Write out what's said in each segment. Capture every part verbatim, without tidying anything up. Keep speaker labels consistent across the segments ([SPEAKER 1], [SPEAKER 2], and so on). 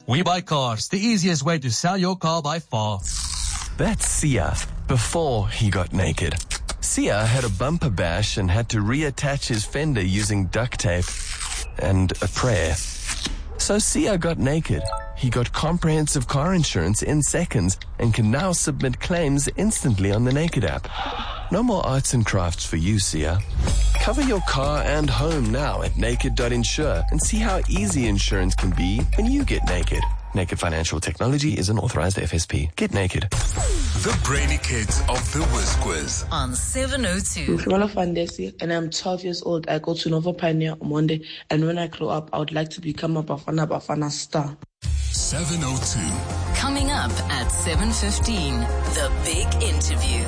[SPEAKER 1] We Buy Cars, the easiest way to sell your car by far.
[SPEAKER 2] That's Sia, before he got naked. Sia had a bumper bash and had to reattach his fender using duct tape and a prayer. So Sia got naked. He got comprehensive car insurance in seconds and can now submit claims instantly on the Naked app. No more arts and crafts for you, Sia. Cover your car and home now at naked dot insure and see how easy insurance can be when you get naked. Naked Financial Technology is an authorized F S P. Get naked.
[SPEAKER 3] The Brainy Kids of the Whiz Quiz
[SPEAKER 4] on seven oh two.
[SPEAKER 5] I'm Florella Fandesi and I'm twelve years old. I go to Nova Pioneer on Monday, and when I grow up, I would like to become a Bafana Bafana star.
[SPEAKER 3] seven oh two.
[SPEAKER 4] Coming up at seven fifteen, The Big Interview.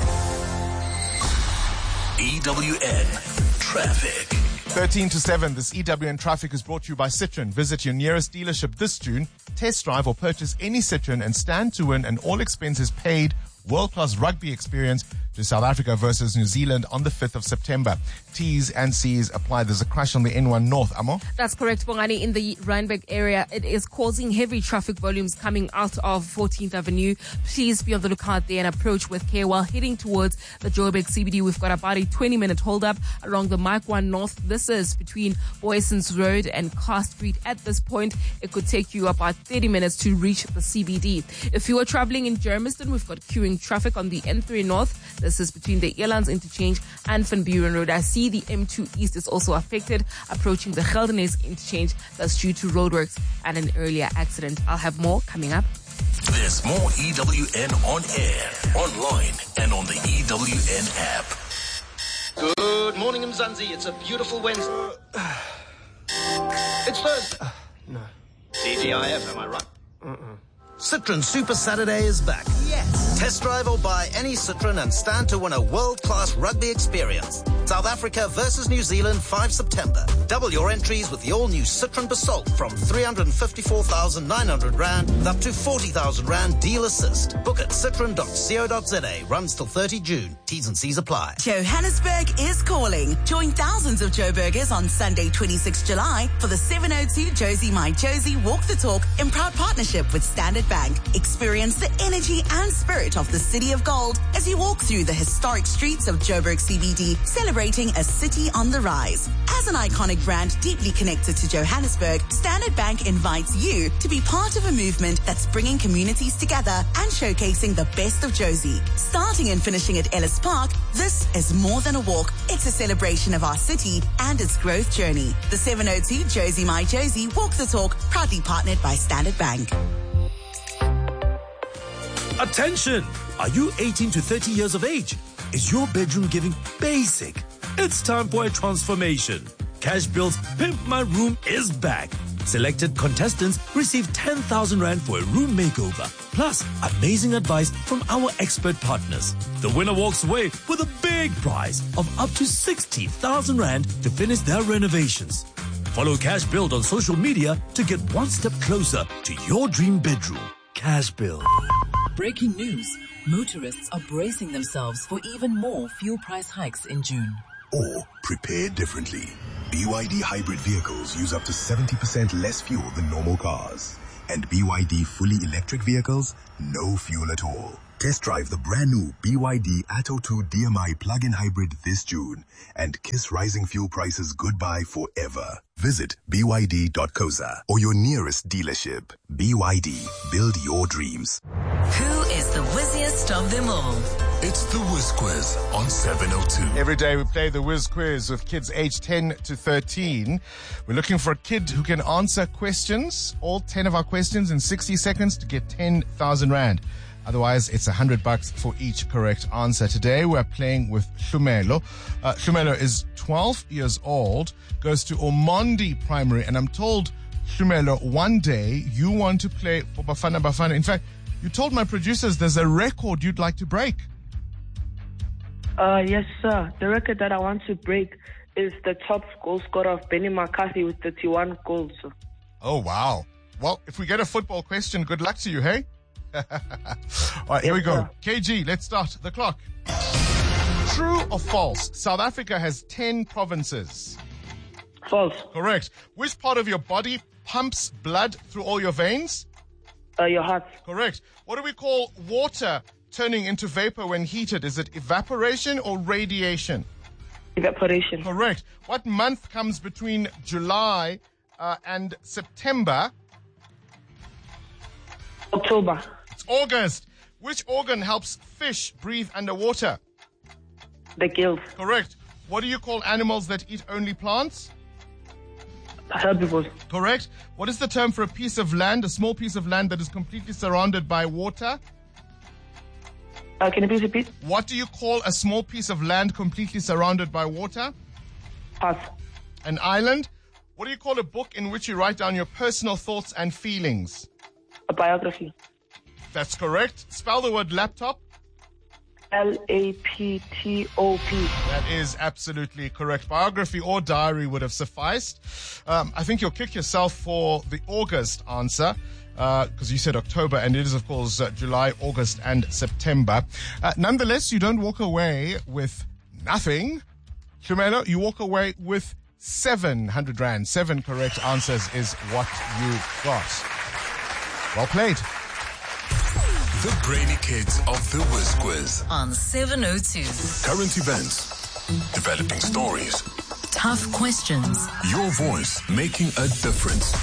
[SPEAKER 3] E W N Traffic.
[SPEAKER 6] thirteen to seven, this E W N Traffic is brought to you by Citroen. Visit your nearest dealership this June, test drive or purchase any Citroen and stand to win an all expenses paid world-class rugby experience to South Africa versus New Zealand on the fifth of September. T's and C's apply. There's a crash on the N one North, Amo.
[SPEAKER 7] That's correct, Bongani. In the Randburg area, it is causing heavy traffic volumes coming out of fourteenth Avenue. Please be on the lookout there and approach with care while heading towards the Joburg C B D. We've got about a twenty minute hold up along the Mike one North. This is between Boysons Road and Carr Street. At this point, it could take you about thirty minutes to reach the C B D. If you are traveling in Germiston, we've got queuing traffic on the N three North. This is between the Elands Interchange and Van Buren Road. I see the M two East is also affected, approaching the Geldenhuys Interchange. That's due to roadworks and an earlier accident. I'll have more coming up.
[SPEAKER 3] There's more E W N on air, online, and on the E W N app.
[SPEAKER 8] Good morning, Mzansi. It's a beautiful Wednesday. It's Thursday.
[SPEAKER 9] Uh, no.
[SPEAKER 8] T G I F, am I right?
[SPEAKER 9] Uh-uh.
[SPEAKER 8] Citroen Super Saturday is back. Yes. Test drive or buy any Citroen and stand to win a world-class rugby experience. South Africa versus New Zealand, the fifth of September. Double your entries with the all-new Citroen Basalt from three hundred fifty-four thousand nine hundred rand up to forty thousand rand deal assist. Book at citroen dot co dot za. Runs till thirtieth of June. T's and C's apply.
[SPEAKER 10] Johannesburg is calling. Join thousands of Joburgers on Sunday, twenty-sixth of July for the seven oh two Josie My Josie Walk the Talk in proud partnership with Standard Bank. Experience the energy and spirit of the City of Gold as you walk through the historic streets of Joburg C B D, celebrating a city on the rise. As an iconic brand deeply connected to Johannesburg, Standard Bank invites you to be part of a movement that's bringing communities together and showcasing the best of Josie. Starting and finishing at Ellis Park, this is more than a walk. It's a celebration of our city and its growth journey. The seven oh two Josie My Josie Walk the Talk, proudly partnered by Standard Bank.
[SPEAKER 11] Attention! Are you eighteen to thirty years of age? Is your bedroom giving basic? It's time for a transformation. Cash Build's Pimp My Room is back. Selected contestants receive ten thousand rand for a room makeover, plus amazing advice from our expert partners. The winner walks away with a big prize of up to sixty thousand rand to finish their renovations. Follow Cash Build on social media to get one step closer to your dream bedroom. Cash Build.
[SPEAKER 4] Breaking news. Motorists are bracing themselves for even more fuel price hikes in June.
[SPEAKER 12] Or prepare differently. B Y D hybrid vehicles use up to seventy percent less fuel than normal cars. And B Y D fully electric vehicles, no fuel at all. Test drive the brand new B Y D Atto two D M I plug-in hybrid this June and kiss rising fuel prices goodbye forever. Visit b y d dot co dot za or your nearest dealership. B Y D, build your dreams.
[SPEAKER 4] Who is the whizziest of them all?
[SPEAKER 3] It's the Whiz Quiz on seven oh two.
[SPEAKER 6] Every day we play the Whiz Quiz with kids aged ten to thirteen. We're looking for a kid who can answer questions, all ten of our questions in sixty seconds to get ten thousand rand. Otherwise, it's a hundred bucks for each correct answer. Today, we're playing with Hlumelo. Uh, Hlumelo is twelve years old, goes to Omondi Primary, and I'm told, Hlumelo, one day you want to play for Bafana Bafana. In fact, you told my producers there's a record you'd like to break.
[SPEAKER 5] Uh, yes, sir. The record that I want to break is the top goal scorer of Benny McCarthy with thirty-one goals. Sir.
[SPEAKER 6] Oh, wow. Well, if we get a football question, good luck to you, hey? All right, here we go. K G, let's start the clock. True or false? South Africa has ten provinces.
[SPEAKER 5] False.
[SPEAKER 6] Correct. Which part of your body pumps blood through all your veins?
[SPEAKER 5] Uh, your heart.
[SPEAKER 6] Correct. What do we call water turning into vapor when heated? Is it evaporation or radiation?
[SPEAKER 5] Evaporation.
[SPEAKER 6] Correct. What month comes between July uh, and September?
[SPEAKER 5] October.
[SPEAKER 6] It's August. Which organ helps fish breathe underwater?
[SPEAKER 5] The gills.
[SPEAKER 6] Correct. What do you call animals that eat only plants?
[SPEAKER 5] Herbivores.
[SPEAKER 6] Correct. What is the term for a piece of land, a small piece of land that is completely surrounded by water?
[SPEAKER 5] Uh, can you please repeat?
[SPEAKER 6] What do you call a small piece of land completely surrounded by water?
[SPEAKER 5] Pass.
[SPEAKER 6] An island. What do you call a book in which you write down your personal thoughts and feelings?
[SPEAKER 5] A biography.
[SPEAKER 6] That's correct. Spell the word laptop.
[SPEAKER 5] L A P T O P.
[SPEAKER 6] That is absolutely correct. Biography or diary would have sufficed. Um, I think you'll kick yourself for the August answer, because uh, you said October, and it is, of course, uh, July, August, and September. Uh, nonetheless, you don't walk away with nothing. Shumelo, you walk away with seven hundred rand. Seven correct answers is what you got. Well played.
[SPEAKER 3] The Brainy Kids of the Whiz Quiz.
[SPEAKER 4] On seven oh two.
[SPEAKER 3] Current events, developing stories,
[SPEAKER 4] Tough questions.
[SPEAKER 3] your voice making a difference.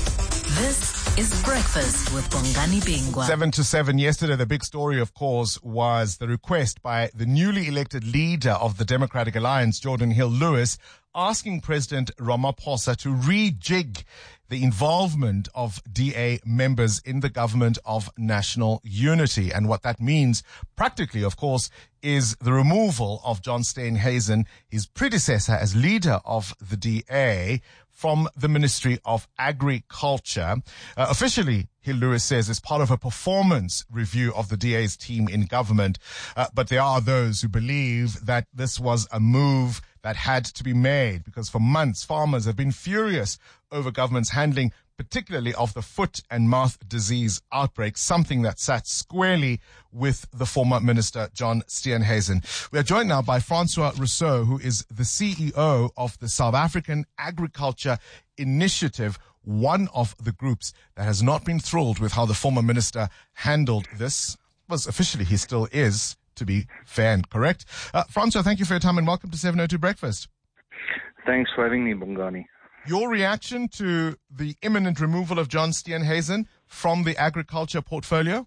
[SPEAKER 4] This is Breakfast with Bongani Bingwa.
[SPEAKER 6] Seven to seven. Yesterday, the big story, of course, was the request by the newly elected leader of the Democratic Alliance, Jordan Hill-Lewis, asking President Ramaphosa to rejig the involvement of D A members in the government of national unity. And what that means practically, of course, is the removal of John Steenhuisen, his predecessor as leader of the D A, from the Ministry of Agriculture. Uh, officially, Hill-Lewis says it's part of a performance review of the D A's team in government. Uh, but there are those who believe that this was a move that had to be made, because for months, farmers have been furious over government's handling, particularly of the foot and mouth disease outbreak, something that sat squarely with the former minister, John Steenhuisen. We are joined now by Francois Rousseau, who is the C E O of the South African Agriculture Initiative, one of the groups that has not been thrilled with how the former minister handled this. Was officially, he still is, to be fair and correct. Uh, Francois, thank you for your time and welcome to seven oh two Breakfast.
[SPEAKER 9] Thanks for having me, Bongani.
[SPEAKER 6] Your reaction to the imminent removal of John Steenhuisen from the agriculture portfolio?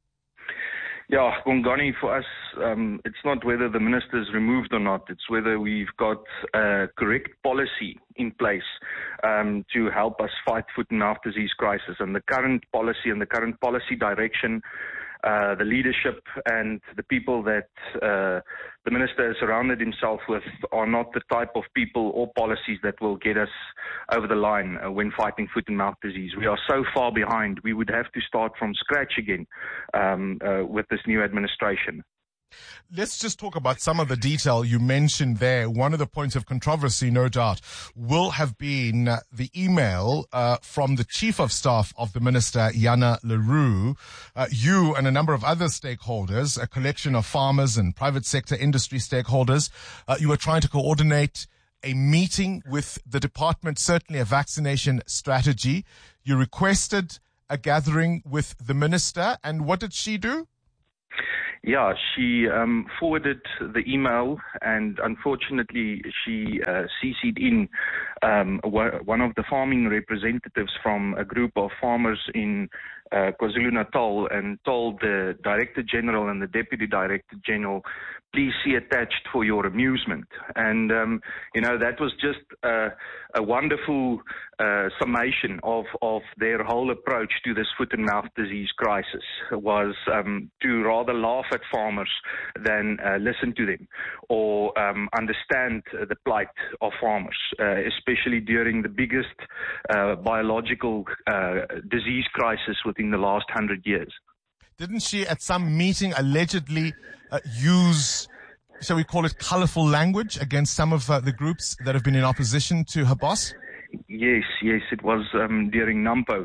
[SPEAKER 9] Yeah, Bongani, for us, um, it's not whether the minister is removed or not. It's whether we've got a correct policy in place um, to help us fight foot and mouth disease crisis. And the current policy and the current policy direction, uh, the leadership and the people that uh, the minister has surrounded himself with are not the type of people or policies that will get us over the line uh, when fighting foot and mouth disease. We are so far behind. We would have to start from scratch again um, uh, with this new administration.
[SPEAKER 6] Let's just talk about some of the detail you mentioned there. One of the points of controversy, no doubt, will have been uh, the email uh, from the Chief of Staff of the Minister, Yana Leroux. Uh, you and a number of other stakeholders, a collection of farmers and private sector industry stakeholders, uh, you were trying to coordinate a meeting with the department, certainly a vaccination strategy. You requested a gathering with the minister, and what did she do?
[SPEAKER 9] Yeah, she um, forwarded the email, and unfortunately she uh, C C'd in um, one of the farming representatives from a group of farmers in uh, KwaZulu-Natal, and told the Director General and the Deputy Director General, please see attached for your amusement. And, um, you know, that was just a, a wonderful uh, summation of, of their whole approach to this foot and mouth disease crisis, was um, to rather laugh at farmers than uh, listen to them or um, understand the plight of farmers, uh, especially during the biggest uh, biological uh, disease crisis within the last hundred years.
[SPEAKER 6] Didn't she, at some meeting, allegedly uh, use, shall we call it, colorful language against some of uh, the groups that have been in opposition to her boss?
[SPEAKER 9] Yes, yes, it was um, during NAMPO.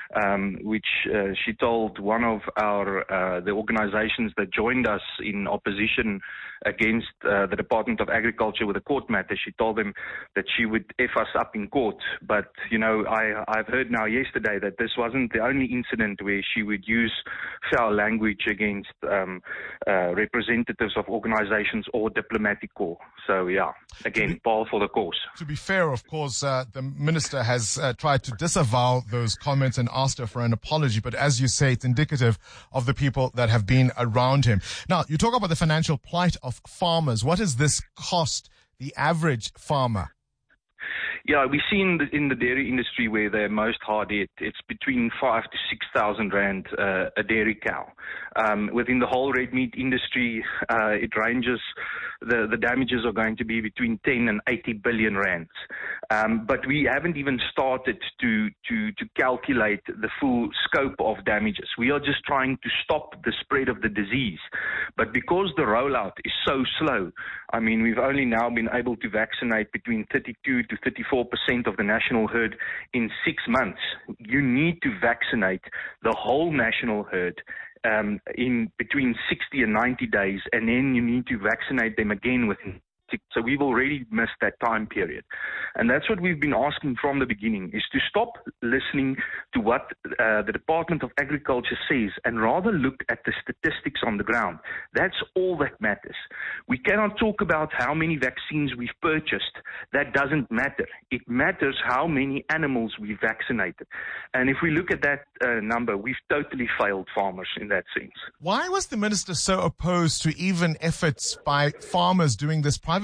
[SPEAKER 9] um, which uh, she told one of our uh, the organizations that joined us in opposition against uh, the Department of Agriculture with a court matter. She told them that she would F us up in court. But, you know, I, I've heard now yesterday that this wasn't the only incident where she would use foul language against um, uh, representatives of organizations or diplomatic corps. So, yeah, again, ball for the cause.
[SPEAKER 6] To be fair, of course, uh, the minister has uh, tried to disavow those comments and asked her for an apology. But as you say, it's indicative of the people that have been around him. Now, you talk about the financial plight of farmers. What does this cost the average farmer?
[SPEAKER 9] Yeah, we see in the, in the dairy industry where they're most hard hit, it's between five to six thousand rand uh, a dairy cow. Um, within the whole red meat industry, uh, it ranges. The, the damages are going to be between ten and eighty billion rands. Um, but we haven't even started to, to, to calculate the full scope of damages. We are just trying to stop the spread of the disease. But because the rollout is so slow, I mean, we've only now been able to vaccinate between thirty-two to thirty-four percent of the national herd in six months. You need to vaccinate the whole national herd um, in between sixty and ninety days, and then you need to vaccinate them again within. So we've already missed that time period. And that's what we've been asking from the beginning, is to stop listening to what uh, the Department of Agriculture says and rather look at the statistics on the ground. That's all that matters. We cannot talk about how many vaccines we've purchased. That doesn't matter. It matters how many animals we've vaccinated. And if we look at that uh, number, we've totally failed farmers in that sense.
[SPEAKER 6] Why was the minister so opposed to even efforts by farmers doing this privately?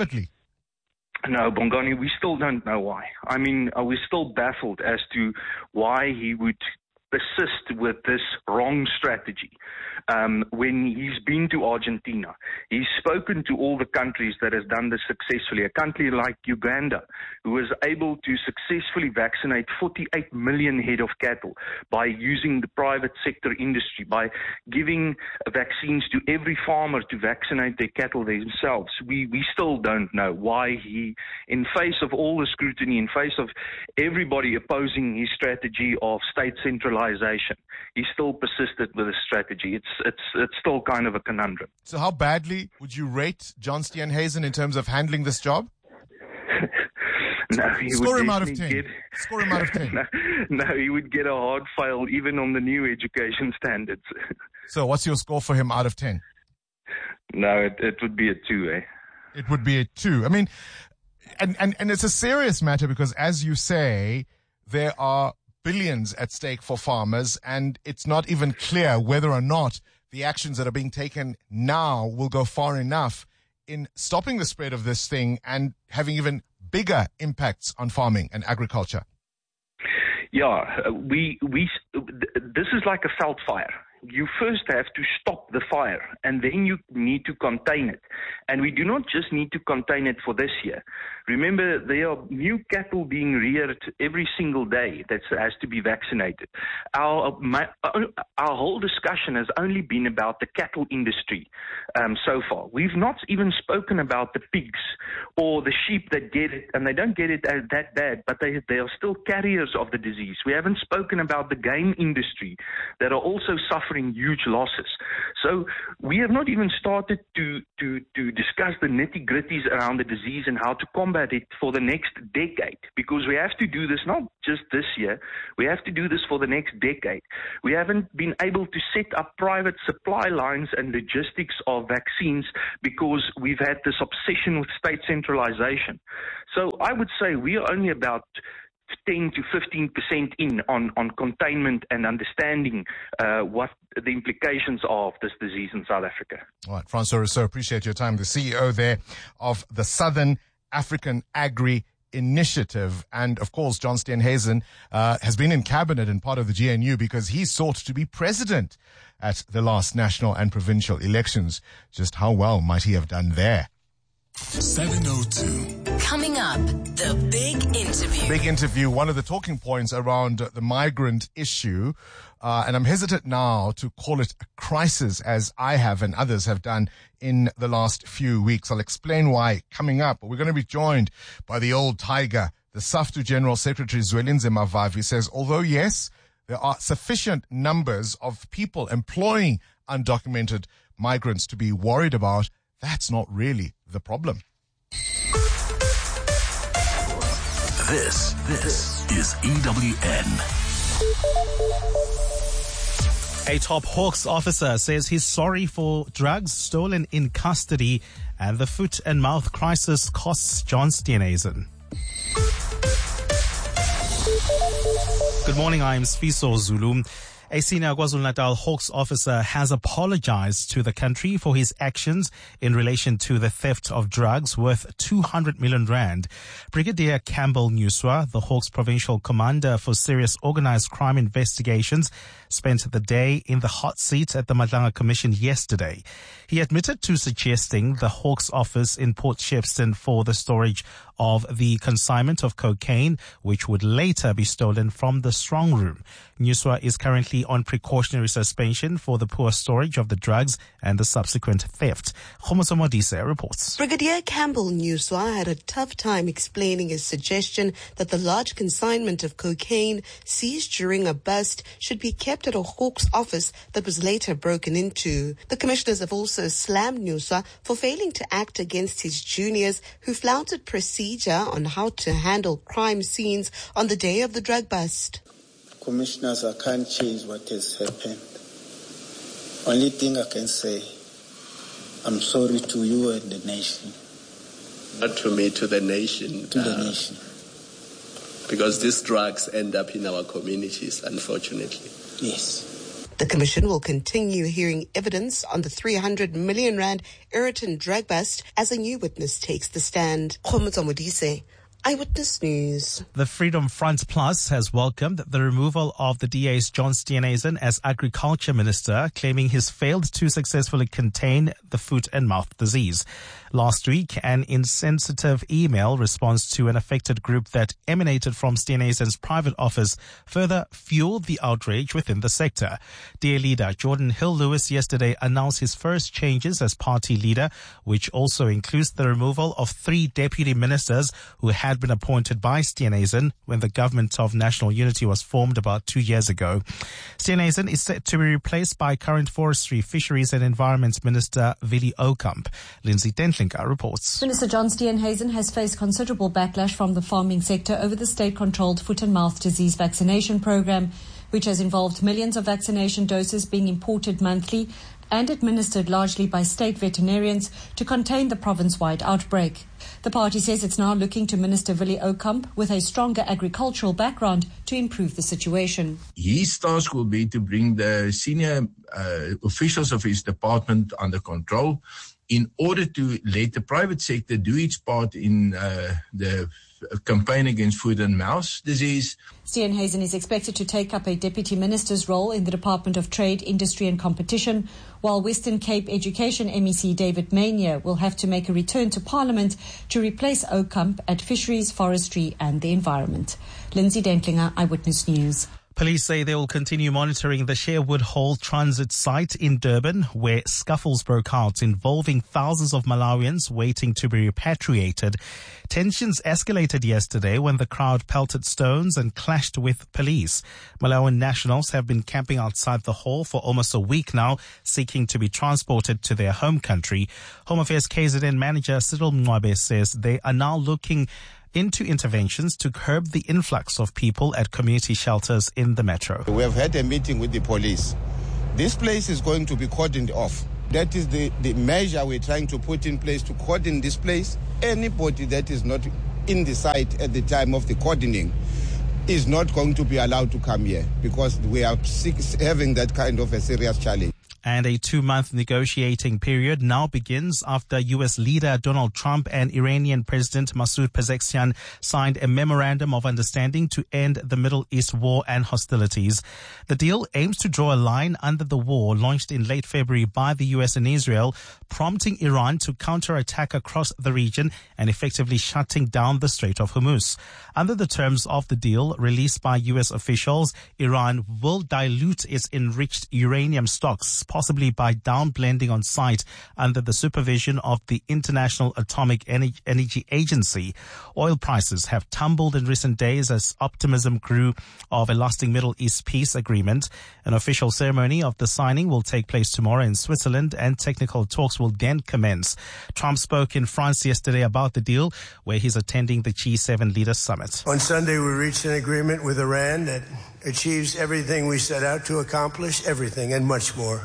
[SPEAKER 9] No, Bongani, we still don't know why. I mean, uh, we're still baffled as to why he would persist with this wrong strategy. Um, when he's been to Argentina, he's spoken to all the countries that has done this successfully. A country like Uganda, who was able to successfully vaccinate forty-eight million head of cattle by using the private sector industry, by giving vaccines to every farmer to vaccinate their cattle themselves. We, we still don't know why he, in face of all the scrutiny, in face of everybody opposing his strategy of state centralization, he still persisted with his strategy. It's It's it's still kind of a conundrum.
[SPEAKER 6] So how badly would you rate John Steenhuisen in terms of handling this job?
[SPEAKER 9] No, he
[SPEAKER 6] Score
[SPEAKER 9] would
[SPEAKER 6] him out of ten.
[SPEAKER 9] Get,
[SPEAKER 6] Score him out of ten.
[SPEAKER 9] no, no, he would get a hard fail even on the new education standards.
[SPEAKER 6] So what's your score for him out of ten?
[SPEAKER 9] No, it, it would be a two, eh?
[SPEAKER 6] It would be a two. I mean, and, and, and it's a serious matter because, as you say, there are billions at stake for farmers, and it's not even clear whether or not the actions that are being taken now will go far enough in stopping the spread of this thing and having even bigger impacts on farming and agriculture.
[SPEAKER 9] Yeah, we we this is like a veld fire. You first have to stop the fire, and then you need to contain it. And we do not just need to contain it for this year. Remember, there are new cattle being reared every single day that has to be vaccinated. Our my, our whole discussion has only been about the cattle industry um, so far. We've not even spoken about the pigs or the sheep that get it, and they don't get it that bad, but they, they are still carriers of the disease. We haven't spoken about the game industry that are also suffering huge losses. So we have not even started to, to, to discuss the nitty-gritties around the disease and how to combat it for the next decade, because we have to do this not just this year, we have to do this for the next decade. We haven't been able to set up private supply lines and logistics of vaccines because we've had this obsession with state centralization. So I would say we are only about ten to fifteen percent in on, on containment and understanding uh, what the implications are of this disease in South Africa.
[SPEAKER 6] All right, Francois Rousseau, appreciate your time. The C E O there of the Southern African Agri Initiative. And of course, John Steenhuisen uh, has been in cabinet and part of the G N U because he sought to be president at the last national and provincial elections. Just how well might he have done there?
[SPEAKER 12] seven oh two.
[SPEAKER 10] Coming up, the big interview.
[SPEAKER 6] Big interview, one of the talking points around the migrant issue. Uh, and I'm hesitant now to call it a crisis, as I have and others have done in the last few weeks. I'll explain why coming up. We're going to be joined by the old tiger, the SAFTU General Secretary Zwelinzima Vavi. Says, although yes, there are sufficient numbers of people employing undocumented migrants to be worried about, that's not really the problem.
[SPEAKER 3] This, this is E W N.
[SPEAKER 13] A top Hawks officer says he's sorry for drugs stolen in custody, and the foot and mouth crisis costs John Steenhuisen. Good morning, I'm Sfiso Zulu. A senior KwaZulu-Natal Hawks officer has apologized to the country for his actions in relation to the theft of drugs worth two hundred million rand. Brigadier Campbell Nuswa, the Hawks provincial commander for serious organized crime investigations, spent the day in the hot seat at the Madlanga Commission yesterday. He admitted to suggesting the Hawks office in Port Shepstone for the storage of the consignment of cocaine, which would later be stolen from the strong room. Nuswa is currently on precautionary suspension for the poor storage of the drugs and the subsequent theft. Khomoso Modise reports.
[SPEAKER 14] Brigadier Campbell Nuswa had a tough time explaining his suggestion that the large consignment of cocaine seized during a bust should be kept at a Hawks office that was later broken into. The commissioners have also slammed Nuswa for failing to act against his juniors who flouted procedure on how to handle crime scenes on the day of the drug bust.
[SPEAKER 15] Commissioners, I can't change what has happened. Only thing I can say, I'm sorry to you and the nation.
[SPEAKER 16] Not to me, to the nation.
[SPEAKER 15] To the
[SPEAKER 16] uh,
[SPEAKER 15] nation.
[SPEAKER 16] Because these drugs end up in our communities, unfortunately.
[SPEAKER 15] Yes.
[SPEAKER 14] The Commission will continue hearing evidence on the three hundred million rand Ayrton drug bust as a new witness takes the stand. Khomoso Modise, Eyewitness News.
[SPEAKER 13] The Freedom Front Plus has welcomed the removal of the D A's John Steenhuisen as Agriculture Minister, claiming he's failed to successfully contain the foot and mouth disease. Last week, an insensitive email response to an affected group that emanated from Steenhuisen's private office further fueled the outrage within the sector. D A leader Jordan Hill-Lewis yesterday announced his first changes as party leader, which also includes the removal of three deputy ministers who had been appointed by Steenhuisen when the government of national unity was formed about two years ago. Steenhuisen is set to be replaced by current Forestry, Fisheries and Environment Minister Willie Okamp. Lindsay Dentlinga reports.
[SPEAKER 17] Minister John Steenhuisen has faced considerable backlash from the farming sector over the state-controlled foot and mouth disease vaccination program, which has involved millions of vaccination doses being imported monthly and administered largely by state veterinarians to contain the province-wide outbreak. The party says it's now looking to Minister Willie Okamp with a stronger agricultural background to improve the situation.
[SPEAKER 18] His task will be to bring the senior uh, officials of his department under control in order to let the private sector do its part in uh, the campaign against foot and mouth disease.
[SPEAKER 17] Steenhuisen is expected to take up a deputy minister's role in the Department of Trade, Industry and Competition, while Western Cape Education M E C David Mania will have to make a return to Parliament to replace Okamp at Fisheries, Forestry and the Environment. Lindsay Dentlinger, Eyewitness News.
[SPEAKER 13] Police say they will continue monitoring the Sherwood Hall transit site in Durban, where scuffles broke out involving thousands of Malawians waiting to be repatriated. Tensions escalated yesterday when the crowd pelted stones and clashed with police. Malawian nationals have been camping outside the hall for almost a week now, seeking to be transported to their home country. Home Affairs K Z N manager Cyril Mncwabe says they are now looking into interventions to curb the influx of people at community shelters in the metro.
[SPEAKER 19] We have had a meeting with the police. This place is going to be cordoned off. That is the, the measure we're trying to put in place to cordon this place. Anybody that is not in the site at the time of the cordoning is not going to be allowed to come here because we are having that kind of a serious challenge.
[SPEAKER 13] And a two-month negotiating period now begins after U S leader Donald Trump and Iranian President Masoud Pezeshkian signed a memorandum of understanding to end the Middle East war and hostilities. The deal aims to draw a line under the war launched in late February by the U S and Israel, prompting Iran to counterattack across the region and effectively shutting down the Strait of Hormuz. Under the terms of the deal released by U S officials, Iran will dilute its enriched uranium stocks, possibly by downblending on site under the supervision of the International Atomic Energy Agency. Oil prices have tumbled in recent days as optimism grew of a lasting Middle East peace agreement. An official ceremony of the signing will take place tomorrow in Switzerland, and technical talks will then commence. Trump spoke in France yesterday about the deal, where he's attending the G seven Leaders Summit.
[SPEAKER 20] On Sunday, we reached an agreement with Iran that achieves everything we set out to accomplish, everything and much more.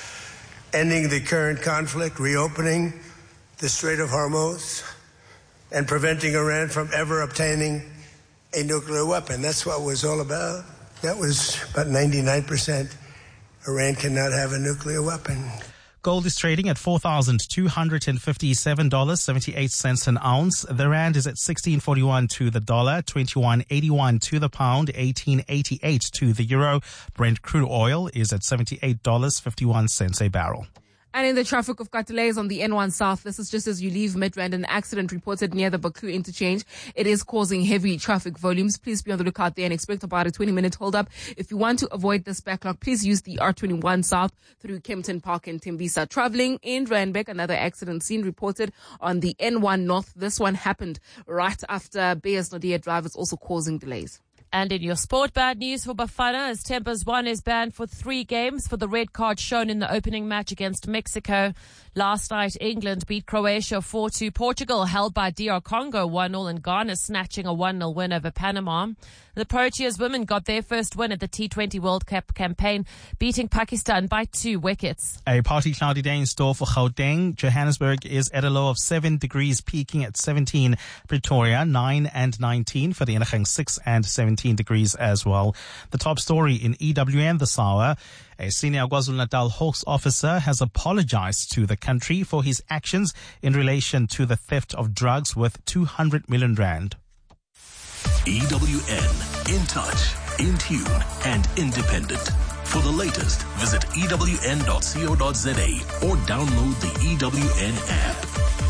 [SPEAKER 20] Ending the current conflict, reopening the Strait of Hormuz, and preventing Iran from ever obtaining a nuclear weapon. That's what it was all about. That was about ninety-nine percent. Iran cannot have a nuclear weapon.
[SPEAKER 13] Gold is trading at four thousand two hundred fifty-seven dollars and seventy-eight cents an ounce. The rand is at sixteen forty-one to the dollar, twenty-one eighty-one to the pound, eighteen eighty-eight to the euro. Brent crude oil is at seventy-eight dollars and fifty-one cents a barrel.
[SPEAKER 7] And in the traffic of car delays on the N one South, this is just as you leave Midrand, an accident reported near the Baku interchange. It is causing heavy traffic volumes. Please be on the lookout there and expect about a twenty minute hold up. If you want to avoid this backlog, please use the R twenty-one South through Kempton Park and Tembisa. Traveling in Randbeck, another accident scene reported on the N one North. This one happened right after Bears Nodia Drive, is also causing delays.
[SPEAKER 21] And in your sport, bad news for Bafana as Tempers one is banned for three games for the red card shown in the opening match against Mexico. Last night, England beat Croatia four two. Portugal held by D R Congo one nil, and Ghana snatching a one nil win over Panama. The Proteas women got their first win at the T twenty World Cup campaign, beating Pakistan by two wickets.
[SPEAKER 13] A partly cloudy day in store for Gauteng. Johannesburg is at a low of seven degrees, peaking at seventeen. Pretoria, nine and nineteen. For the Vereeniging, six and seventeen degrees as well. The top story in E W M this hour. A senior KwaZulu-Natal Hawks officer has apologized to the country for his actions in relation to the theft of drugs worth two hundred million rand.
[SPEAKER 3] E W N, in touch, in tune, and independent. For the latest, visit E W N dot co dot za or download the E W N app.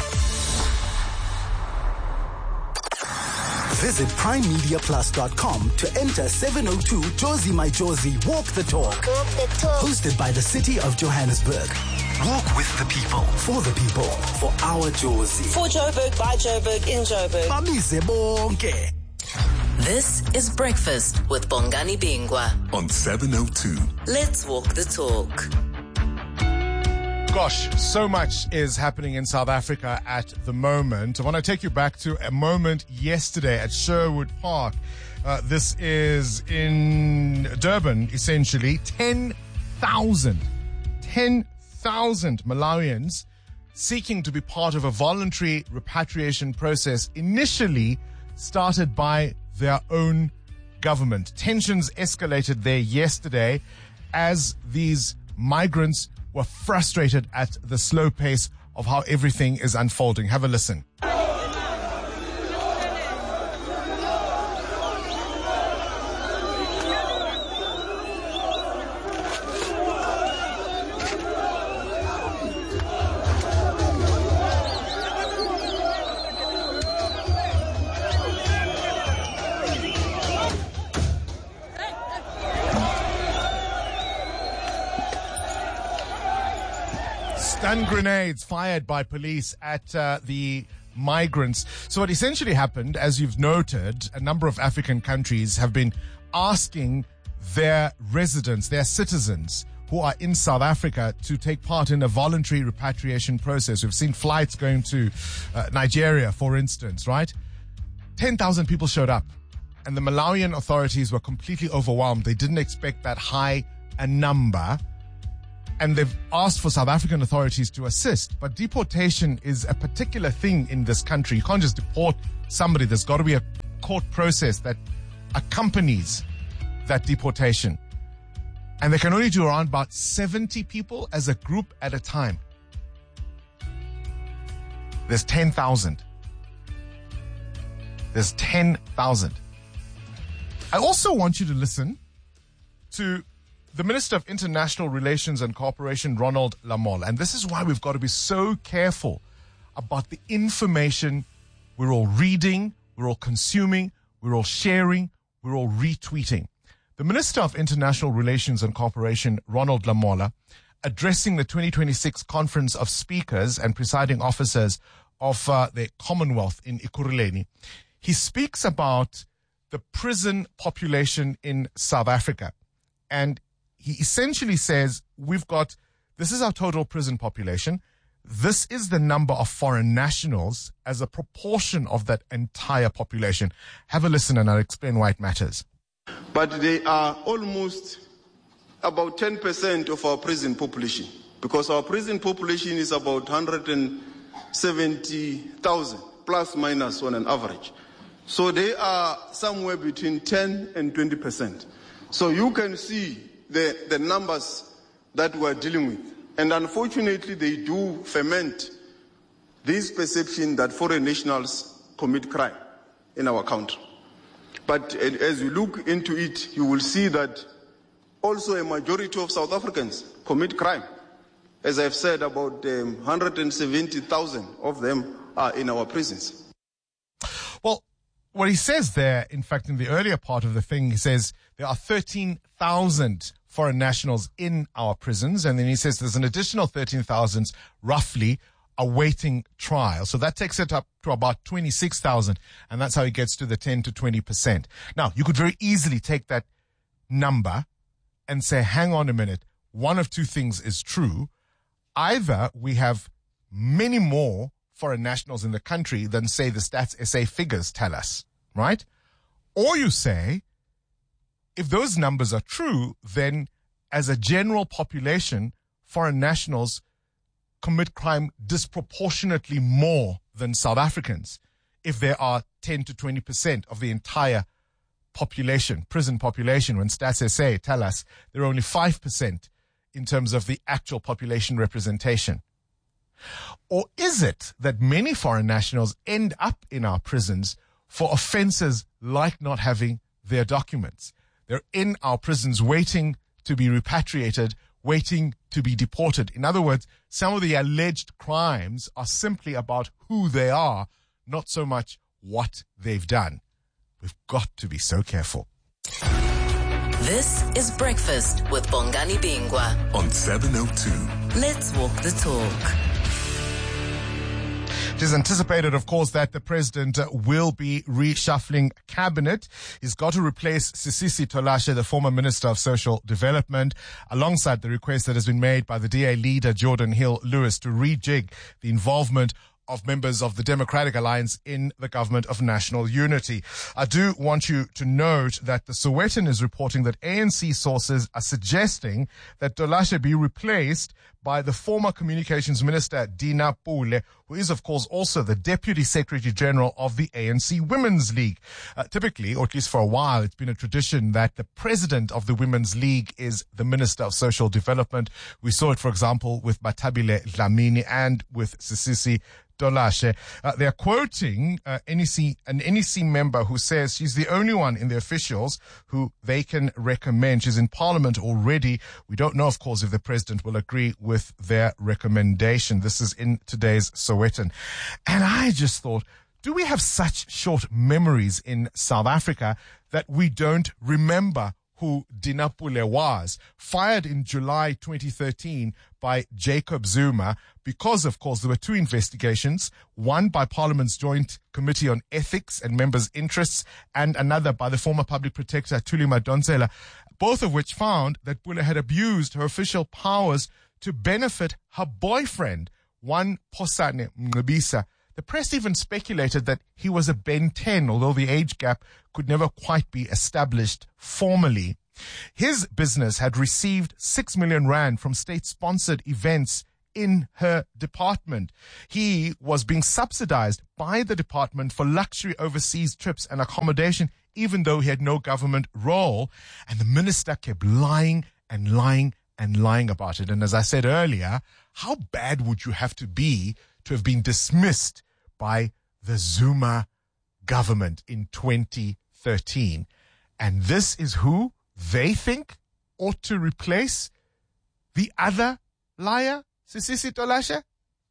[SPEAKER 22] Visit prime media plus dot com to enter seven oh two Jozi My Jozi Walk the Talk. Walk the Talk. Hosted by the City of Johannesburg. Walk with the people, for the people, for our Jozi.
[SPEAKER 23] For Joburg, by Joburg, in Joburg.
[SPEAKER 22] Bamise bonke.
[SPEAKER 4] This is Breakfast with Bongani Bingwa
[SPEAKER 3] on seven oh two.
[SPEAKER 4] Let's walk the talk.
[SPEAKER 6] Gosh, so much is happening in South Africa at the moment. I want to take you back to a moment yesterday at Sherwood Park. Uh, this is in Durban, essentially. ten thousand, ten thousand Malawians seeking to be part of a voluntary repatriation process initially started by their own government. Tensions escalated there yesterday as these migrants were frustrated at the slow pace of how everything is unfolding. Have a listen. Stun grenades fired by police at uh, the migrants. So what essentially happened, as you've noted, a number of African countries have been asking their residents, their citizens who are in South Africa to take part in a voluntary repatriation process. We've seen flights going to uh, Nigeria, for instance, right? ten thousand people showed up, and the Malawian authorities were completely overwhelmed. They didn't expect that high a number. And they've asked for South African authorities to assist. But deportation is a particular thing in this country. You can't just deport somebody. There's got to be a court process that accompanies that deportation. And they can only do around about seventy people as a group at a time. There's ten thousand. There's ten thousand. I also want you to listen to the Minister of International Relations and Cooperation, Ronald Lamola. And this is why we've got to be so careful about the information we're all reading, we're all consuming, we're all sharing, we're all retweeting. The Minister of International Relations and Cooperation, Ronald Lamola, addressing the twenty twenty-six Conference of Speakers and Presiding Officers of uh, the Commonwealth in Ekurhuleni, he speaks about the prison population in South Africa. And he essentially says, we've got, this is our total prison population. This is the number of foreign nationals as a proportion of that entire population. Have a listen and I'll explain why it matters.
[SPEAKER 1] But they are almost about ten percent of our prison population, because our prison population is about one hundred seventy thousand, plus minus on an average. So they are somewhere between ten and twenty percent. So you can see the, the numbers that we're dealing with. And unfortunately, they do ferment this perception that foreign nationals commit crime in our country. But as you look into it, you will see that also a majority of South Africans commit crime. As I've said, about um, one hundred seventy thousand of them are in our prisons.
[SPEAKER 6] Well, what he says there, in fact, in the earlier part of the thing, he says there are thirteen thousand foreign nationals in our prisons. And then he says there's an additional thirteen thousand roughly awaiting trial. So that takes it up to about twenty-six thousand. And that's how he gets to the ten to twenty percent. Now, you could very easily take that number and say, hang on a minute, one of two things is true. Either we have many more foreign nationals in the country than, say, the Stats S A figures tell us, right? Or you say, if those numbers are true, then as a general population, foreign nationals commit crime disproportionately more than South Africans. If there are ten to twenty percent of the entire population, prison population, when Stats S A tell us they're only five percent in terms of the actual population representation. Or is it that many foreign nationals end up in our prisons for offenses like not having their documents? They're in our prisons waiting to be repatriated, waiting to be deported. In other words, some of the alleged crimes are simply about who they are, not so much what they've done. We've got to be so careful.
[SPEAKER 4] This is Breakfast with Bongani Bingwa
[SPEAKER 3] on seven oh two.
[SPEAKER 4] Let's walk the talk.
[SPEAKER 6] It is anticipated, of course, that the president will be reshuffling cabinet. He's got to replace Sisisi Tolashe, the former Minister of Social Development, alongside the request that has been made by the D A leader, Jordan Hill-Lewis, to rejig the involvement of members of the Democratic Alliance in the government of national unity. I do want you to note that the Sowetan is reporting that A N C sources are suggesting that Tolashe be replaced by the former Communications Minister, Dina Pule, who is, of course, also the Deputy Secretary General of the A N C Women's League. Uh, typically, or at least for a while, it's been a tradition that the president of the Women's League is the Minister of Social Development. We saw it, for example, with Bathabile Dlamini and with Sisisi Tolashe. Uh, they're quoting uh, N E C, an N E C member who says she's the only one in the officials who they can recommend. She's in Parliament already. We don't know, of course, if the president will agree with their recommendation. This is in today's Sowetan. And I just thought, do we have such short memories in South Africa that we don't remember who Dina Pule was, fired in July twenty thirteen by Jacob Zuma because, of course, there were two investigations, one by Parliament's Joint Committee on Ethics and Members' Interests and another by the former Public Protector, Thuli Madonsela, both of which found that Pule had abused her official powers to benefit her boyfriend, one Phosane Mngcibisa. The press even speculated that he was a Ben ten, although the age gap could never quite be established formally. His business had received six million rand from state-sponsored events in her department. He was being subsidized by the department for luxury overseas trips and accommodation, even though he had no government role. And the minister kept lying and lying and lying about it. And as I said earlier, how bad would you have to be to have been dismissed by the Zuma government in twenty thirteen? And this is who they think ought to replace the other liar, Sisisi Tolashe?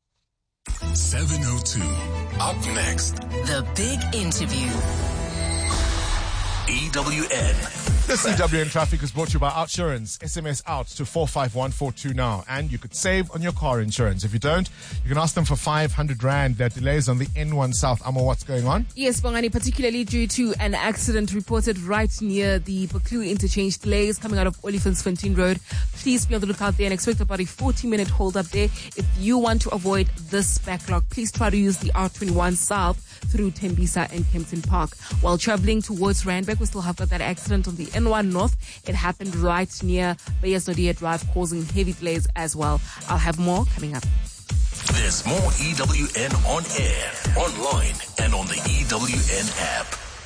[SPEAKER 3] seven oh two. Up next.
[SPEAKER 4] The big interview.
[SPEAKER 3] E W N
[SPEAKER 6] This C W N Traffic is brought to you by Outsurance. S M S out to four five one four two now, and you could save on your car insurance. If you don't, you can ask them for five hundred rand. There are delays on the N one South. Amo, what's going on?
[SPEAKER 7] Yes, Bongani, particularly due to an accident reported right near the Buccleuch interchange. Delays coming out of Olifantsfontein Road. Please be on the lookout there and expect about a forty minute hold up there. If you want to avoid this backlog, please try to use the R twenty-one South through Tembisa and Kempton Park. While traveling towards Randburg, we still have got that accident on the N one North. It happened right near Bayesnodia Drive, causing heavy delays as well. I'll have more coming up.
[SPEAKER 3] There's more E W N on air, online, and on the E W N app.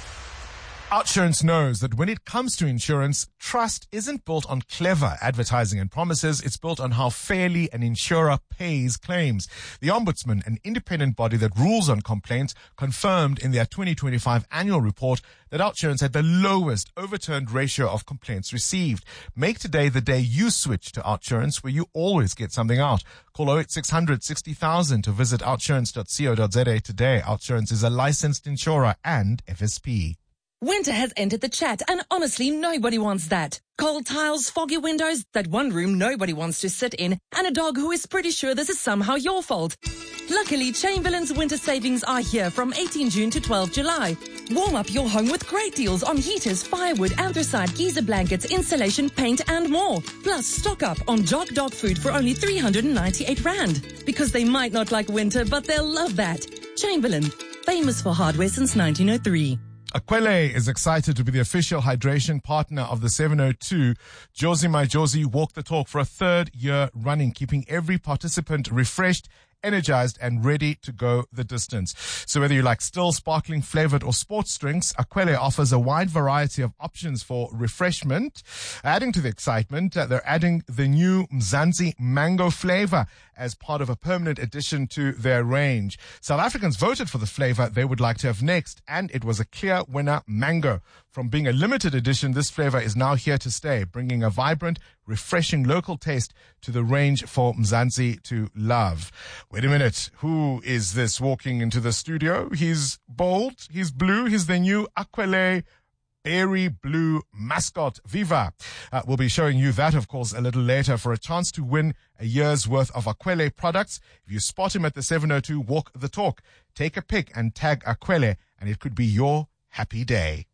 [SPEAKER 6] Outsurance knows that when it comes to insurance, trust isn't built on clever advertising and promises. It's built on how fairly an insurer pays claims. The Ombudsman, an independent body that rules on complaints, confirmed in their twenty twenty-five annual report that Outsurance had the lowest overturned ratio of complaints received. Make today the day you switch to Outsurance, where you always get something out. Call oh eight six hundred sixty thousand to visit outsurance dot co dot za today. Outsurance is a licensed insurer and F S P.
[SPEAKER 2] Winter has entered the chat, and honestly, nobody wants that. Cold tiles, foggy windows, that one room nobody wants to sit in, and a dog who is pretty sure this is somehow your fault. Luckily, Chamberlain's winter savings are here from eighteenth June to twelfth July. Warm up your home with great deals on heaters, firewood, anthracite, geyser blankets, insulation, paint, and more. Plus, stock up on Jock Dog food for only three hundred ninety-eight rand. Because they might not like winter, but they'll love that. Chamberlain, famous for hardware since nineteen oh three.
[SPEAKER 6] Akwele is excited to be the official hydration partner of the seven oh two Josie My Josie Walk the Talk for a third year running, keeping every participant refreshed, energized, and ready to go the distance. So whether you like still, sparkling, flavored, or sports drinks, Akwele offers a wide variety of options for refreshment. Adding to the excitement, uh, they're adding the new Mzansi mango flavor as part of a permanent addition to their range. South Africans voted for the flavor they would like to have next, and it was a clear winner, mango. From being a limited edition, this flavor is now here to stay, bringing a vibrant, refreshing local taste to the range for Mzansi to love. Wait a minute. Who is this walking into the studio? He's bold. He's blue. He's the new Akwele Berry Blue mascot. Viva. Uh, we'll be showing you that, of course, a little later for a chance to win a year's worth of Akwele products. If you spot him at the seven oh two Walk the Talk, take a pic and tag Akwele, and it could be your happy day.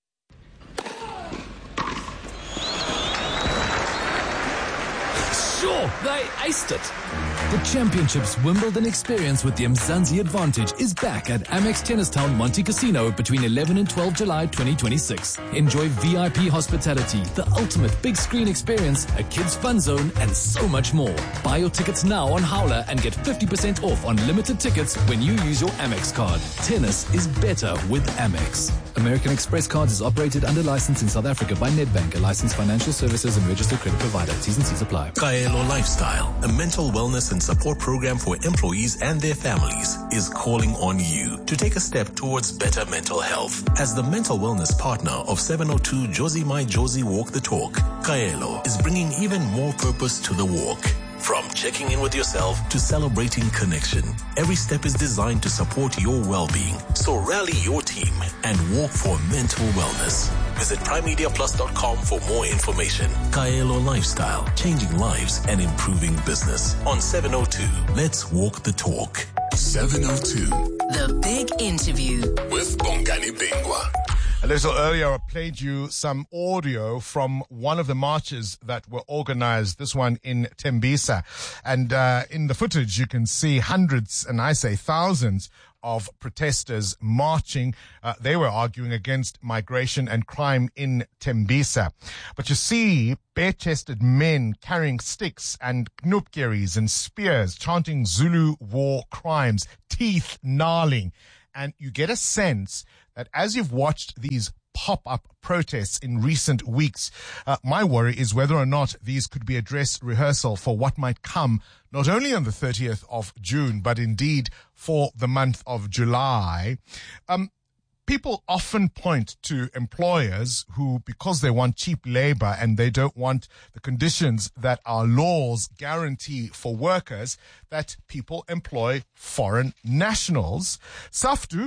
[SPEAKER 8] Sure, they aced it. The Championships Wimbledon experience with the Mzansi Advantage is back at Amex Tennistown Monte Casino between eleven and twelve July twenty twenty-six. Enjoy V I P hospitality, the ultimate big screen experience, a kids fun zone, and so much more. Buy your tickets now on Howler and get fifty percent off on limited tickets when you use your Amex card. Tennis is better with Amex. American Express Cards is operated under license in South Africa by Nedbank, a licensed financial services and registered credit provider. T's and C's apply.
[SPEAKER 3] Kaelo Lifestyle, a mental wellness and support program for employees and their families, is calling on you to take a step towards better mental health. As the mental wellness partner of seven oh two Josie My Josie Walk the Talk, Kaelo is bringing even more purpose to the walk. From checking in with yourself to celebrating connection, every step is designed to support your well-being. So rally your team and walk for mental wellness. Visit prime media plus dot com for more information. Kaelo Lifestyle, changing lives and improving business. On seven oh two, let's walk the talk.
[SPEAKER 12] seven oh two.
[SPEAKER 10] The Big Interview
[SPEAKER 12] with Bongani Bingwa.
[SPEAKER 6] A little earlier, I played you some audio from one of the marches that were organized, this one in Tembisa. And uh, in the footage, you can see hundreds, and I say thousands, of protesters marching. Uh, they were arguing against migration and crime in Tembisa. But you see bare-chested men carrying sticks and knupkeries and spears, chanting Zulu war crimes, teeth gnarling. And you get a sense that as you've watched these pop-up protests in recent weeks, uh, my worry is whether or not these could be a dress rehearsal for what might come, not only on the thirtieth of June, but indeed for the month of July. Um, people often point to employers who, because they want cheap labor and they don't want the conditions that our laws guarantee for workers, that people employ foreign nationals. Saftu,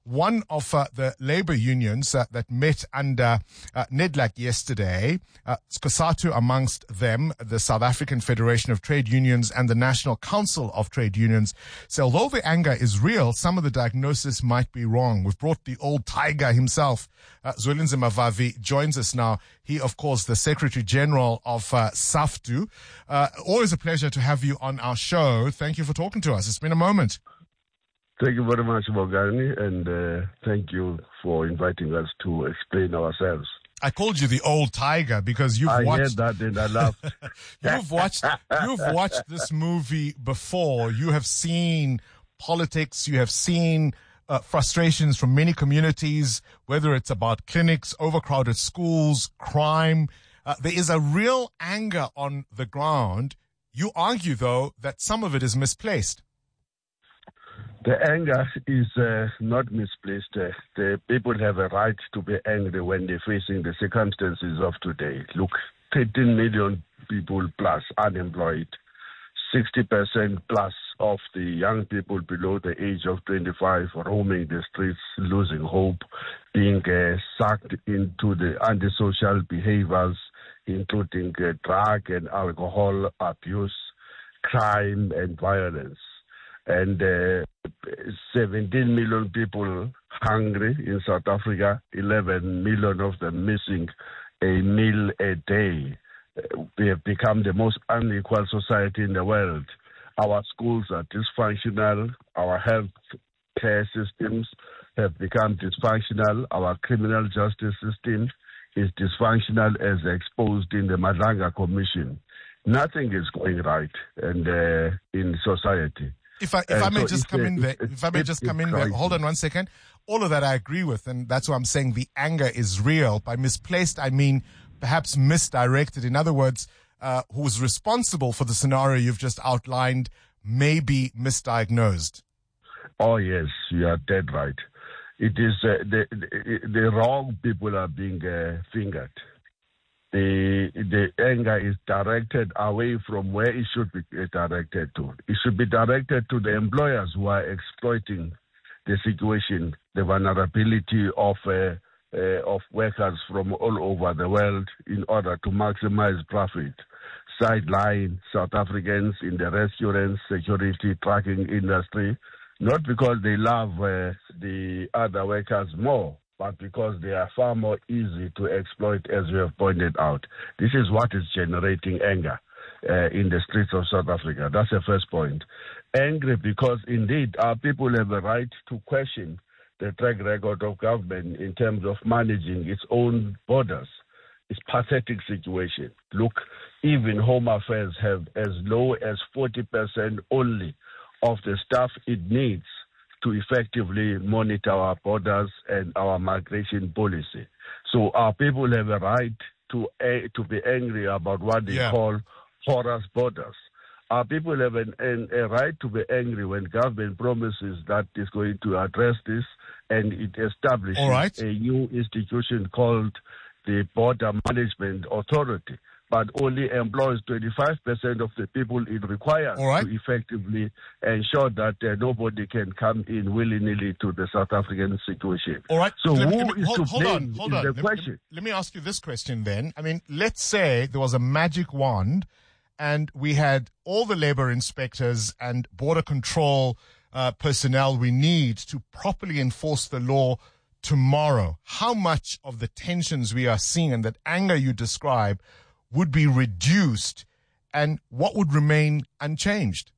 [SPEAKER 6] one of uh, the labor unions uh, that met under uh, NEDLAC yesterday, uh, COSATU amongst them, the South African Federation of Trade Unions and the National Council of Trade Unions, say although the anger is real, some of the diagnosis might be wrong. We've brought the old tiger himself. Uh, Zwelinzima Vavi joins us now. He, of course, the Secretary General of uh, SAFTU. Uh, always a pleasure to have you on our show. Thank you for talking to us. It's been a moment.
[SPEAKER 5] Thank you very much, Morgani, and uh, thank you for inviting us to explain ourselves.
[SPEAKER 6] I called you the old tiger because you've
[SPEAKER 5] I
[SPEAKER 6] watched.
[SPEAKER 5] I heard that and I laughed.
[SPEAKER 6] you've watched. You've watched this movie before. You have seen politics. You have seen uh, frustrations from many communities, whether it's about clinics, overcrowded schools, crime. Uh, there is a real anger on the ground. You argue, though, that some of it is misplaced.
[SPEAKER 5] The anger is uh, not misplaced. Uh, the people have a right to be angry when they're facing the circumstances of today. Look, thirteen million people plus unemployed, sixty percent plus of the young people below the age of twenty-five roaming the streets, losing hope, being uh, sucked into the antisocial behaviors, including uh, drug and alcohol abuse, crime and violence. And uh, seventeen million people hungry in South Africa, eleven million of them missing a meal a day. We have become the most unequal society in the world. Our schools are dysfunctional. Our health care systems have become dysfunctional. Our criminal justice system is dysfunctional as exposed in the Madlanga Commission. Nothing is going right and uh, in society.
[SPEAKER 6] If I if
[SPEAKER 5] And
[SPEAKER 6] I may
[SPEAKER 5] so
[SPEAKER 6] just
[SPEAKER 5] it's
[SPEAKER 6] come
[SPEAKER 5] a-
[SPEAKER 6] in there,
[SPEAKER 5] it's-
[SPEAKER 6] if I may
[SPEAKER 5] it's
[SPEAKER 6] just
[SPEAKER 5] a
[SPEAKER 6] come in there,
[SPEAKER 5] crisis.
[SPEAKER 6] hold on one second. All of that I agree with, and that's why I'm saying the anger is real. By misplaced, I mean perhaps misdirected. In other words, uh, who's responsible for the scenario you've just outlined may be misdiagnosed.
[SPEAKER 5] Oh yes, you are dead right. It is uh, the, the the wrong people are being uh, fingered. The the anger is directed away from where it should be directed to. It should be directed to the employers who are exploiting the situation, the vulnerability of uh, uh, of workers from all over the world in order to maximize profit. Sideline South Africans in the restaurants, security, trucking industry, not because they love uh, the other workers more, but because they are far more easy to exploit, as you have pointed out. This is what is generating anger uh, in the streets of South Africa. That's the first point. Angry because, indeed, our people have a right to question the track record of government in terms of managing its own borders. It's a pathetic situation. Look, even Home Affairs have as low as forty percent only of the staff it needs to effectively monitor our borders and our migration policy. So our people have a right to uh, to be angry about what they
[SPEAKER 6] Yeah.
[SPEAKER 5] call porous borders. Our people have an, an, a right to be angry when government promises that it's going to address this and it establishes
[SPEAKER 6] All right.
[SPEAKER 5] a new institution called the Border Management Authority, but only employs twenty-five percent of the people it requires
[SPEAKER 6] All right.
[SPEAKER 5] to effectively ensure that uh, nobody can come in willy-nilly to the South African situation.
[SPEAKER 6] All right.
[SPEAKER 5] So
[SPEAKER 6] Let me-
[SPEAKER 5] who
[SPEAKER 6] let me-
[SPEAKER 5] is
[SPEAKER 6] hold,
[SPEAKER 5] to
[SPEAKER 6] hold
[SPEAKER 5] blame
[SPEAKER 6] on, hold
[SPEAKER 5] is
[SPEAKER 6] on.
[SPEAKER 5] the
[SPEAKER 6] Let me-
[SPEAKER 5] question.
[SPEAKER 6] Let me ask you this question then. I mean, let's say there was a magic wand and we had all the labor inspectors and border control uh, personnel we need to properly enforce the law tomorrow. How much of the tensions we are seeing and that anger you describe would be reduced and what would remain unchanged?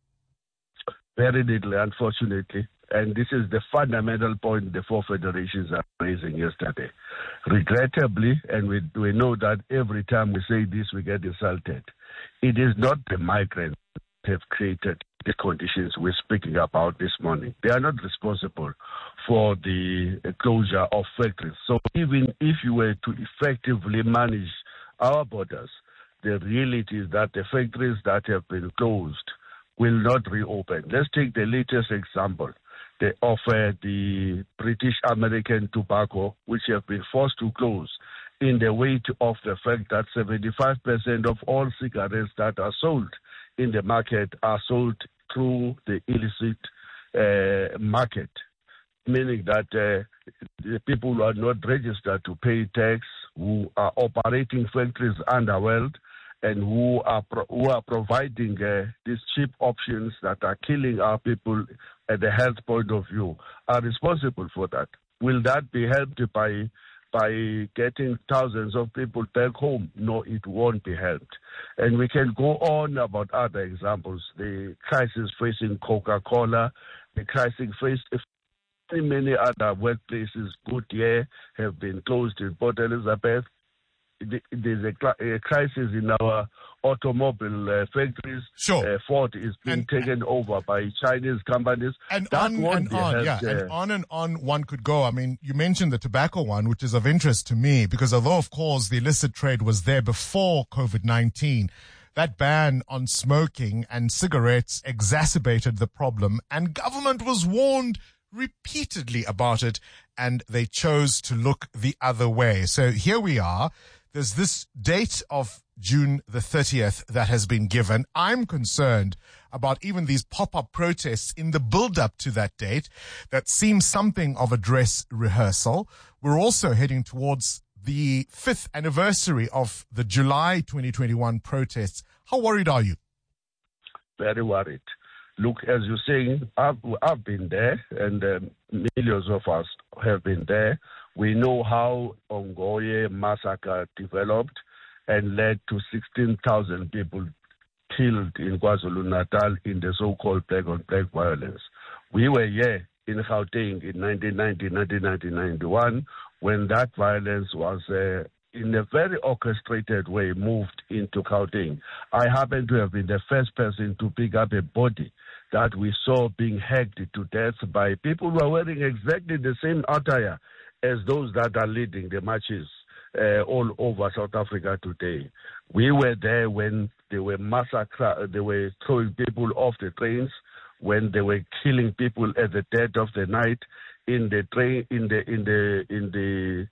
[SPEAKER 5] Very little, unfortunately. And this is the fundamental point the four federations are raising yesterday. Regrettably, and we, we know that every time we say this, we get insulted. It is not the migrants that have created the conditions we're speaking about this morning. They are not responsible for the closure of factories. So even if you were to effectively manage our borders, the reality is that the factories that have been closed will not reopen. Let's take the latest example the, of uh, the British American tobacco, which have been forced to close in the wake of the fact that seventy-five percent of all cigarettes that are sold in the market are sold through the illicit uh, market. meaning that uh, the people who are not registered to pay tax, who are operating factories underworld, and who are pro- who are providing uh, these cheap options that are killing our people at the health point of view, are responsible for that. Will that be helped by by getting thousands of people back home? No, it won't be helped. And we can go on about other examples. The crisis facing Coca-Cola, the crisis faced many other workplaces. Goodyear have been closed in Port Elizabeth. There's a, a crisis in our automobile uh, factories.
[SPEAKER 6] Sure.
[SPEAKER 5] Uh, Ford is being and, taken over by Chinese companies.
[SPEAKER 6] And
[SPEAKER 5] that
[SPEAKER 6] on and on,
[SPEAKER 5] helped,
[SPEAKER 6] yeah,
[SPEAKER 5] uh,
[SPEAKER 6] and on and on one could go. I mean, you mentioned the tobacco one, which is of interest to me, because although, of course, the illicit trade was there before COVID nineteen, that ban on smoking and cigarettes exacerbated the problem, and government was warned repeatedly about it, and they chose to look the other way. So here we are. There's this date of June the thirtieth that has been given. I'm concerned about even these pop-up protests in the build-up to that date that seem something of a dress rehearsal. We're also heading towards the fifth anniversary of the July twenty twenty-one protests. How worried are you?
[SPEAKER 5] Very worried. Look, as you're saying, I've, I've been there, and um, millions of us have been there. We know how Ongoye massacre developed and led to sixteen thousand people killed in KwaZulu-Natal in the so-called black-on-black violence. We were here in Gauteng in nineteen ninety, nineteen ninety, ninety-one, when that violence was uh, in a very orchestrated way moved into Gauteng. I happen to have been the first person to pick up a body that we saw being hacked to death by people who are wearing exactly the same attire as those that are leading the marches uh, all over South Africa today. We were there when they were massacre, they were throwing people off the trains, when they were killing people at the dead of the night in the train, in the in the in the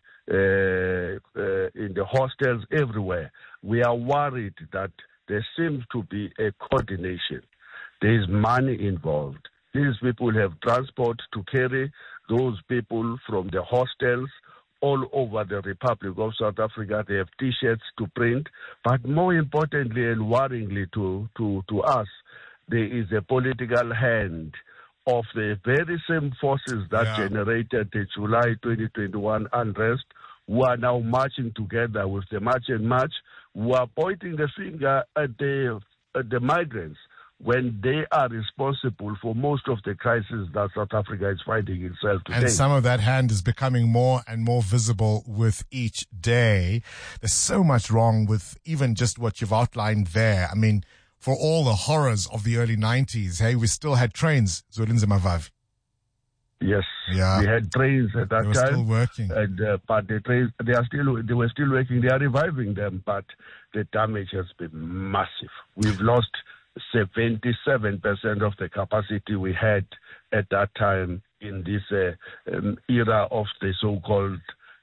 [SPEAKER 5] uh, uh, in the hostels everywhere. We are worried that there seems to be a coordination. There is money involved. These people have transport to carry those people from the hostels all over the Republic of South Africa. They have T-shirts to print. But more importantly and worryingly to, to, to us, there is a political hand of the very same forces that yeah. generated the July twenty twenty-one unrest, who are now marching together with the March and March, who are pointing the finger at the, at the migrants, when they are responsible for most of the crises that South Africa is fighting itself today.
[SPEAKER 6] And some of that hand is becoming more and more visible with each day. There's so much wrong with even just what you've outlined there. I mean, for all the horrors of the early nineties, hey, we still had trains, Zwelinzima Vavi.
[SPEAKER 5] Yes,
[SPEAKER 6] yeah.
[SPEAKER 5] We had trains at that
[SPEAKER 6] they were
[SPEAKER 5] time.
[SPEAKER 6] Still working,
[SPEAKER 5] and uh, but the trains they are still they were still working. They are reviving them, but the damage has been massive. We've lost seventy-seven percent of the capacity we had at that time in this uh, um, era of the so-called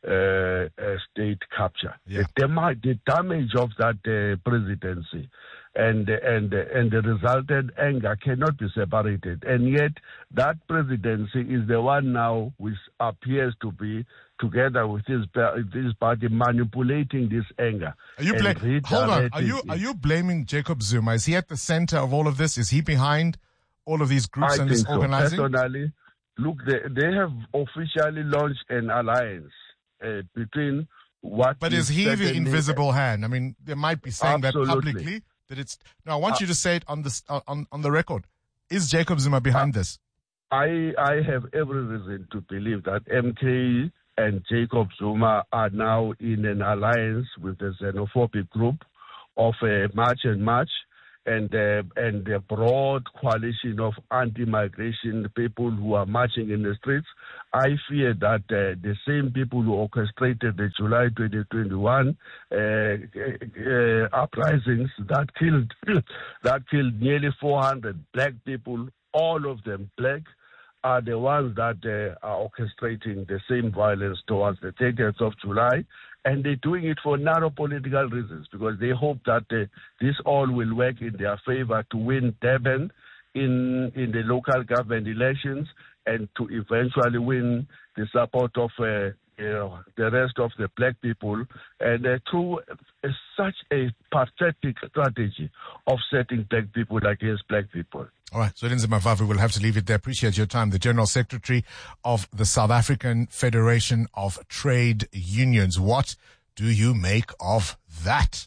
[SPEAKER 5] uh, uh, state capture.
[SPEAKER 6] Yeah.
[SPEAKER 5] The, dam- the damage of that uh, presidency and and and the resultant anger cannot be separated. And yet that presidency is the one now which appears to be, together with this this party, manipulating this anger.
[SPEAKER 6] Are you bla- Hold on. Are you are you blaming Jacob Zuma? Is he at the center of all of this? Is he behind all of these groups
[SPEAKER 5] I
[SPEAKER 6] and
[SPEAKER 5] think
[SPEAKER 6] this
[SPEAKER 5] so.
[SPEAKER 6] organizing?
[SPEAKER 5] Personally, look, they they have officially launched an alliance uh, between what.
[SPEAKER 6] But is he the invisible hand? I mean, they might be saying
[SPEAKER 5] Absolutely.
[SPEAKER 6] that publicly. That it's. No, I want uh, you to say it on the uh, on on the record. Is Jacob Zuma behind uh, this?
[SPEAKER 5] I I have every reason to believe that M K and Jacob Zuma are now in an alliance with the xenophobic group of uh, March and March, and uh, and a broad coalition of anti-migration people who are marching in the streets. I fear that uh, the same people who orchestrated the July twenty twenty-one uh, uh, uprisings that killed that killed nearly four hundred black people, all of them black, are the ones that uh, are orchestrating the same violence towards the thirtieth of July. And they're doing it for narrow political reasons, because they hope that uh, this all will work in their favor to win Durban in in the local government elections, and to eventually win the support of uh, you know, the rest of the black people, and uh, through uh, such a pathetic strategy of setting black people against black people.
[SPEAKER 6] All right, so Lindsay Mavavu, we'll have to leave it there. Appreciate your time. The General Secretary of the South African Federation of Trade Unions. What do you make of that?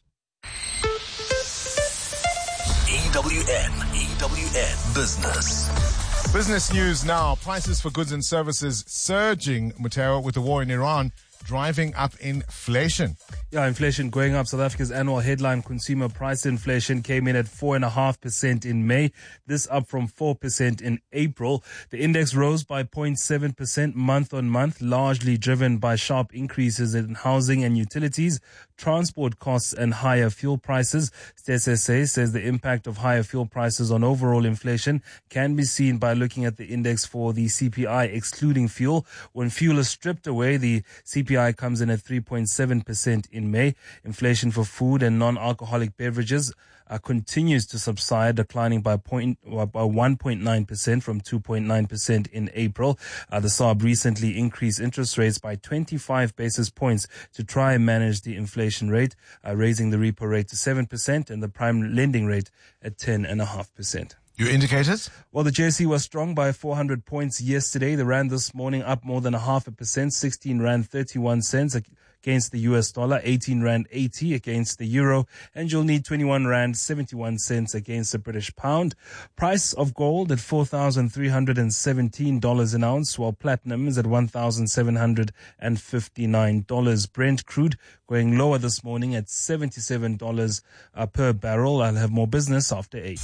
[SPEAKER 3] E W N, E W N Business.
[SPEAKER 6] Business news now. Prices for goods and services surging, Mateo, with the war in Iran driving up inflation.
[SPEAKER 9] Yeah, inflation going up. South Africa's annual headline consumer price inflation came in at four point five percent in May. This up from four percent in April. The index rose by zero point seven percent month on month, largely driven by sharp increases in housing and utilities, transport costs and higher fuel prices. S S A says the impact of higher fuel prices on overall inflation can be seen by looking at the index for the C P I excluding fuel. When fuel is stripped away, the C P I comes in at three point seven percent in May. Inflation for food and non-alcoholic beverages uh, continues to subside, declining by, point, uh, by one point nine percent from two point nine percent in April. Uh, the S A R B recently increased interest rates by twenty-five basis points to try and manage the inflation rate, uh, raising the repo rate to seven percent and the prime lending rate at ten point five percent.
[SPEAKER 6] Your indicators?
[SPEAKER 9] Well, the J S E was strong by four hundred points yesterday. The rand this morning up more than a half a percent, sixteen rand thirty-one cents against the U S dollar, eighteen rand eighty against the euro, and you'll need twenty-one rand seventy-one cents against the British pound. Price of gold at four thousand three hundred seventeen dollars an ounce, while platinum is at one thousand seven hundred fifty-nine dollars. Brent crude going lower this morning at seventy-seven dollars uh, per barrel. I'll have more business after eight.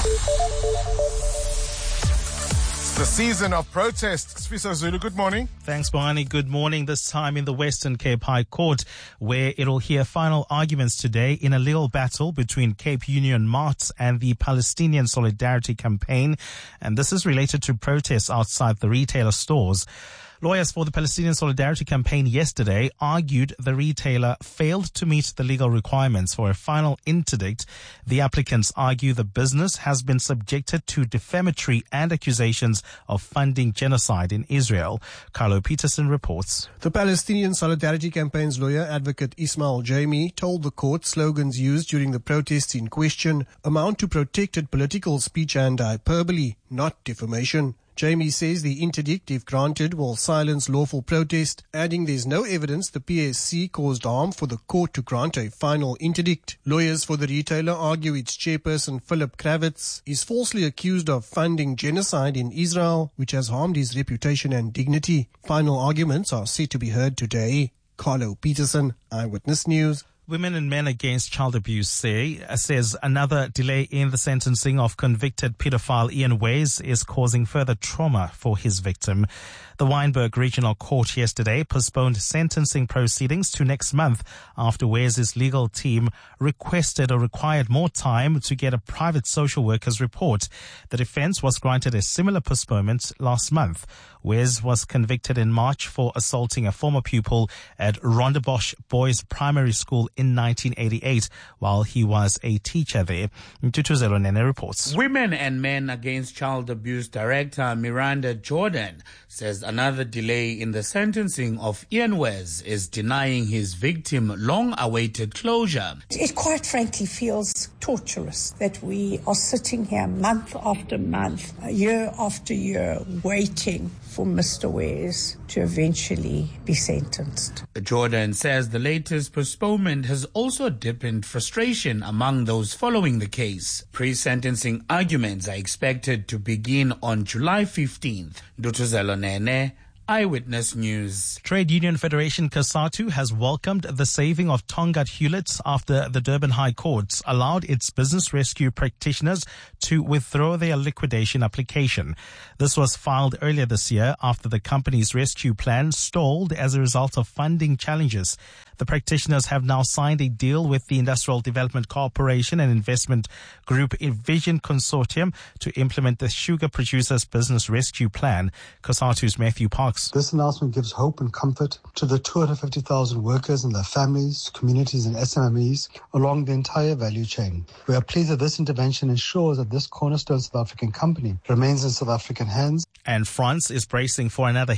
[SPEAKER 6] The season of protests. Sfiso Zulu, good morning.
[SPEAKER 13] Thanks, Bohani. Good morning. This time in the Western Cape High Court, where it'll hear final arguments today in a legal battle between Cape Union Mart and the Palestinian Solidarity Campaign. And this is related to protests outside the retailer stores. Lawyers for the Palestinian Solidarity Campaign yesterday argued the retailer failed to meet the legal requirements for a final interdict. The applicants argue the business has been subjected to defamatory and accusations of funding genocide in Israel. Carlo Peterson reports.
[SPEAKER 11] The Palestinian Solidarity Campaign's lawyer, advocate Ismail Jamie, told the court slogans used during the protests in question amount to protected political speech and hyperbole, not defamation. Jamie says the interdict, if granted, will silence lawful protest, adding there's no evidence the P S C caused harm for the court to grant a final interdict. Lawyers for the retailer argue its chairperson, Philip Kravitz, is falsely accused of funding genocide in Israel, which has harmed his reputation and dignity. Final arguments are set to be heard today. Carlo Peterson, Eyewitness News.
[SPEAKER 13] Women and Men Against Child Abuse say, says another delay in the sentencing of convicted pedophile Ian Ways is causing further trauma for his victim. The Wynberg Regional Court yesterday postponed sentencing proceedings to next month after Ways' legal team requested or required more time to get a private social worker's report. The defense was granted a similar postponement last month. Ways was convicted in March for assaulting a former pupil at Rondebosch Boys Primary School in nineteen eighty-eight while he was a teacher there. Tutuzelo Nene reports.
[SPEAKER 16] Women and Men Against Child Abuse Director Miranda Jordan says another delay in the sentencing of Ian Wes is denying his victim long-awaited closure.
[SPEAKER 24] It quite frankly feels torturous that we are sitting here month after month, year after year, waiting for Mister Wes to eventually be sentenced.
[SPEAKER 16] Jordan says the latest postponement has also deepened frustration among those following the case. Pre-sentencing arguments are expected to begin on July fifteenth. Dutuzelo Nene, Eyewitness News.
[SPEAKER 13] Trade Union Federation COSATU has welcomed the saving of Tongaat Hewlett after the Durban High Court allowed its business rescue practitioners to withdraw their liquidation application. This was filed earlier this year after the company's rescue plan stalled as a result of funding challenges. The practitioners have now signed a deal with the Industrial Development Corporation and investment group Vision Consortium to implement the sugar producers' business rescue plan. COSATU's Matthew Parks.
[SPEAKER 25] This announcement gives hope and comfort to the two hundred fifty thousand workers and their families, communities and S M Es along the entire value chain. We are pleased that this intervention ensures that this cornerstone South African company remains in South African hands.
[SPEAKER 13] And France is bracing for another